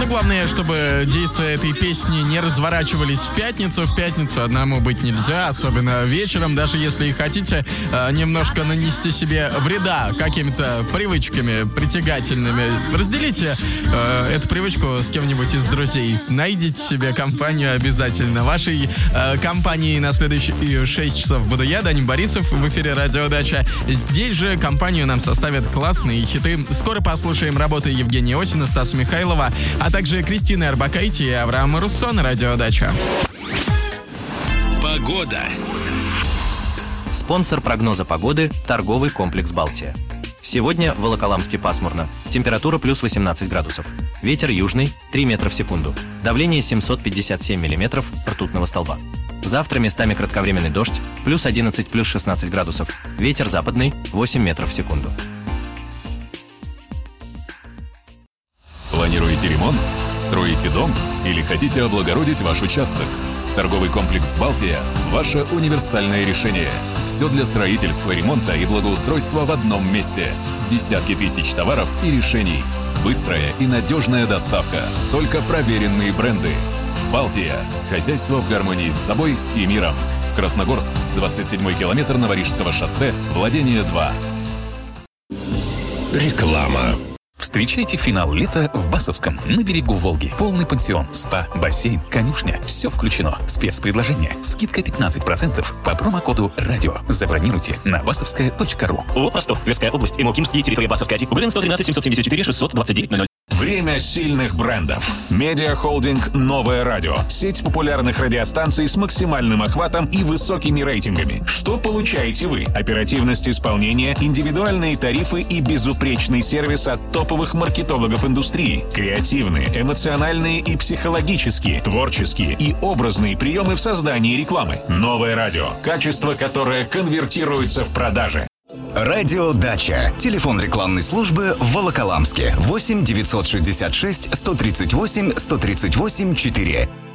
Ну, главное, чтобы действия этой песни не разворачивались в пятницу. В пятницу одному быть нельзя, особенно вечером, даже если хотите немножко нанести себе вреда какими-то привычками притягательными. Разделите эту привычку с кем-нибудь из друзей. Найдите себе компанию обязательно. Вашей компанией на следующие 6 часов буду я, Даня Борисов, в эфире «Радио Дача». Здесь же компанию нам составят классные хиты. Скоро послушаем работы Евгения Осина, Стаса Михайлова, а также Кристины Арбакайте и Авраама Руссо на «Радио Дача». Погода. Спонсор прогноза погоды – торговый комплекс «Балтия». Сегодня в Волоколамске пасмурно. Температура плюс 18 градусов. Ветер южный – 3 метра в секунду. Давление 757 миллиметров ртутного столба. Завтра местами кратковременный дождь, плюс 11, плюс 16 градусов. Ветер западный – 8 метров в секунду. Планируете ремонт? Строите дом? Или хотите облагородить ваш участок? Торговый комплекс «Балтия» – ваше универсальное решение. Все для строительства, ремонта и благоустройства в одном месте. Десятки тысяч товаров и решений. Быстрая и надежная доставка. Только проверенные бренды. «Балтия» – хозяйство в гармонии с собой и миром. Красногорск, 27-й километр Новорижского шоссе, владение 2. Реклама. Встречайте финал лета в Басовском, на берегу Волги. Полный пансион, спа, бассейн, конюшня. Все включено. Спецпредложение. Скидка 15% по промокоду «Радио». Забронируйте на басовская.ру. Вот Ростов, Тверская область, Имокимский, территория Басовской АТИ. УГРН 113 774 629 00. Время сильных брендов. Медиахолдинг «Новое радио». Сеть популярных радиостанций с максимальным охватом и высокими рейтингами. Что получаете вы? Оперативность исполнения, индивидуальные тарифы и безупречный сервис от топовых маркетологов индустрии. Креативные, эмоциональные и психологические, творческие и образные приемы в создании рекламы. «Новое радио». Качество, которое конвертируется в продажи. Радио Дача. Телефон рекламной службы в Волоколамске. 8 966 138 138 4.